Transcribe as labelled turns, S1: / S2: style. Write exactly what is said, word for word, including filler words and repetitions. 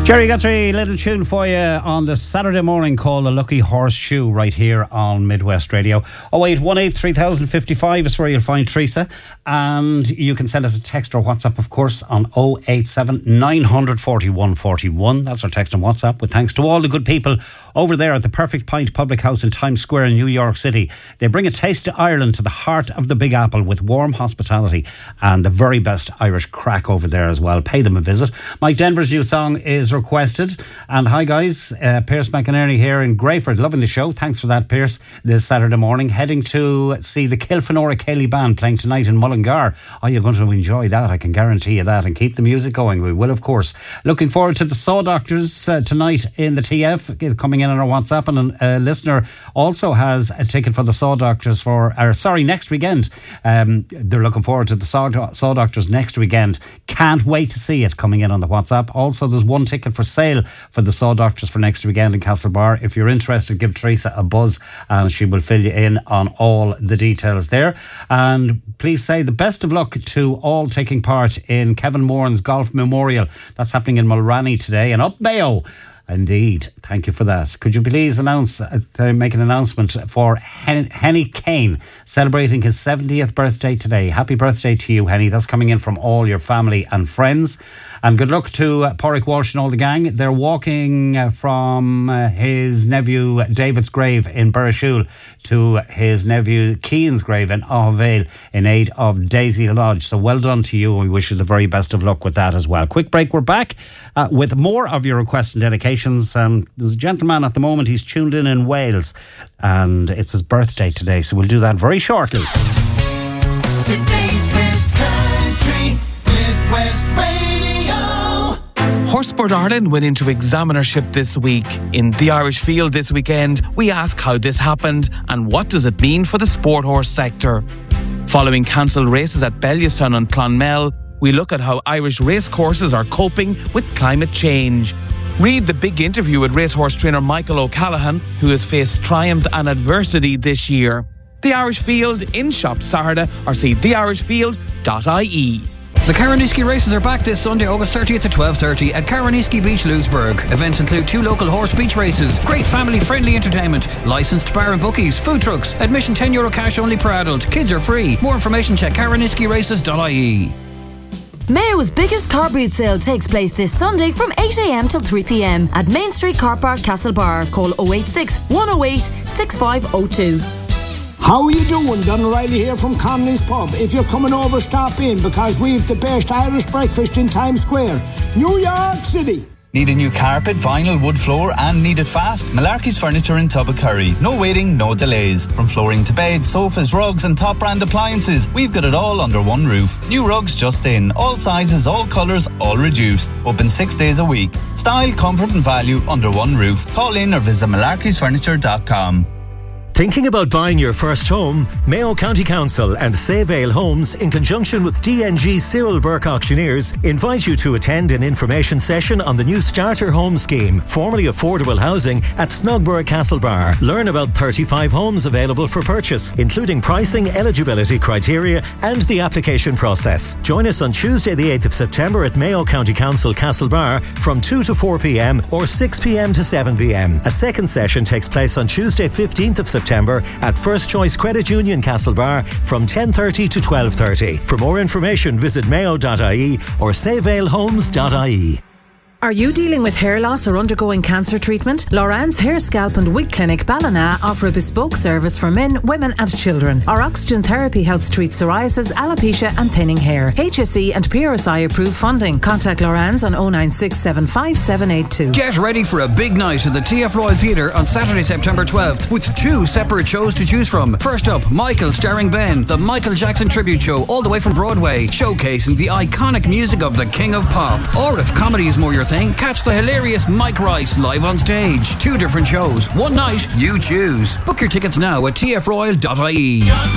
S1: Jerry Guthrie, little tune for you on the Saturday morning called The Lucky Horseshoe right here on Midwest Radio. oh eight one eight, three thousand fifty-five is where you'll find Teresa, and you can send us a text or WhatsApp, of course, on oh eight seven, nine four one, four one. That's our text and WhatsApp, with thanks to all the good people over there at the Perfect Pint Public House in Times Square in New York City. They bring a taste of Ireland to the heart of the Big Apple with warm hospitality and the very best Irish crack over there as well. Pay them a visit. Mike Denver's new song is requested. And hi guys, uh, Pierce McInerney here in Greyford, loving the show. Thanks for that, Pierce. This Saturday morning, heading to see the Kilfenora Cayley Band playing tonight in Mullingar. Oh, you're going to enjoy that, I can guarantee you that, and keep the music going. We will, of course. Looking forward to the Saw Doctors uh, tonight in the T F, coming in on our WhatsApp, and a listener also has a ticket for the Saw Doctors for, or sorry, next weekend. Um, they're looking forward to the Saw, Saw Doctors next weekend. Can't wait to see it, coming in on the WhatsApp. Also, there's one ticket for sale for the Saw Doctors for next weekend in Castlebar. If you're interested, give Teresa a buzz and she will fill you in on all the details there. And please say the best of luck to all taking part in Kevin Moran's Golf Memorial. That's happening in Mulranny today, and up Mayo. Indeed, thank you for that. Could you please announce, uh, make an announcement for Hen- Henny Kane celebrating his seventieth birthday today? Happy birthday to you, Henny. That's coming in from all your family and friends. And good luck to uh, Pádraig Walsh and all the gang. They're walking uh, from uh, his nephew David's grave in Burrishoole to his nephew Keane's grave in Aughvale in aid of Daisy Lodge. So well done to you, and we wish you the very best of luck with that as well. Quick break, we're back uh, with more of your requests and dedications. Um, there's a gentleman at the moment, he's tuned in in Wales, and it's his birthday today, so we'll do that very shortly.
S2: Today's Best Country, Midwest Radio.
S3: Horsesport Ireland went into examinership this week. In the Irish Field this weekend, we ask how this happened and what does it mean for the sport horse sector. Following cancelled races at Bellewstown and Clonmel, we look at how Irish racecourses are coping with climate change. Read the big interview with racehorse trainer Michael O'Callaghan, who has faced triumph and adversity this year. The Irish Field in shop Saturday, or see the irish field dot I E.
S4: The Caraniski races are back this Sunday, August thirtieth to twelve thirty at Caraniski Beach, Lewisburg. Events include two local horse beach races, great family-friendly entertainment, licensed bar and bookies, food trucks, admission ten euro cash only per adult. Kids are free. More information, check caraniski races dot I E.
S5: Mayo's biggest car boot sale takes place this Sunday from eight a.m. till three p.m. at Main Street Car Park, Castlebar. Call oh eight six, one oh eight, six five oh two.
S6: How are you doing? Don O'Reilly here from Connelly's Pub. If you're coming over, stop in, because we've the best Irish breakfast in Times Square, New York City.
S7: Need a new carpet, vinyl, wood floor, and need it fast? Malarkey's Furniture in Tubbacurry. No waiting, no delays. From flooring to beds, sofas, rugs, and top brand appliances, we've got it all under one roof. New rugs just in. All sizes, all colours, all reduced. Open six days a week. Style, comfort, and value under one roof. Call in or visit malarkeys furniture dot com.
S8: Thinking about buying your first home? Mayo County Council and Save Ale Homes, in conjunction with D N G Cyril Burke Auctioneers, invite you to attend an information session on the new Starter Home Scheme, formerly affordable housing, at Snugborough Castlebar. Learn about thirty-five homes available for purchase, including pricing, eligibility criteria, and the application process. Join us on Tuesday the eighth of September at Mayo County Council Castlebar from two to four p.m. or six p.m. to seven p.m. A second session takes place on Tuesday fifteenth of September at First Choice Credit Union Castlebar from ten thirty to twelve thirty. For more information, visit mayo dot I E or save ale homes dot I E.
S5: Are you dealing with hair loss or undergoing cancer treatment? Loran's Hair, Scalp and Wig Clinic Ballina offer a bespoke service for men, women and children. Our oxygen therapy helps treat psoriasis, alopecia and thinning hair. H S E and P R S I approved funding. Contact Loran's on oh nine six seven five seven eight two.
S4: Get ready for a big night at the T F Royal Theatre on Saturday, September twelfth, with two separate shows to choose from. First up, Michael starring Ben, the Michael Jackson tribute show all the way from Broadway, showcasing the iconic music of the King of Pop. Or if comedy is more your thing, catch the hilarious Mike Rice live on stage. Two different shows, one night, you choose. Book your tickets now at T F royal dot I E.